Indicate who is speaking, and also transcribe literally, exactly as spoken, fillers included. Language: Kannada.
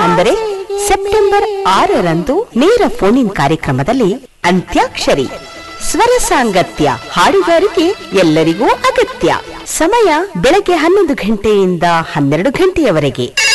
Speaker 1: ಅಂದರೆ ಸೆಪ್ಟೆಂಬರ್ ಆರರಂದು ನೇರ ಫೋನ್ ಇನ್ ಕಾರ್ಯಕ್ರಮದಲ್ಲಿ ಅಂತ್ಯಾಕ್ಷರಿ ಸ್ವರ ಸಾಂಗತ್ಯ ಹಾಡುಗಾರಿಕೆ ಎಲ್ಲರಿಗೂ ಅಗತ್ಯ. ಸಮಯ ಬೆಳಗ್ಗೆ ಹನ್ನೊಂದು ಗಂಟೆಯಿಂದ ಹನ್ನೆರಡು ಗಂಟೆಯವರೆಗೆ.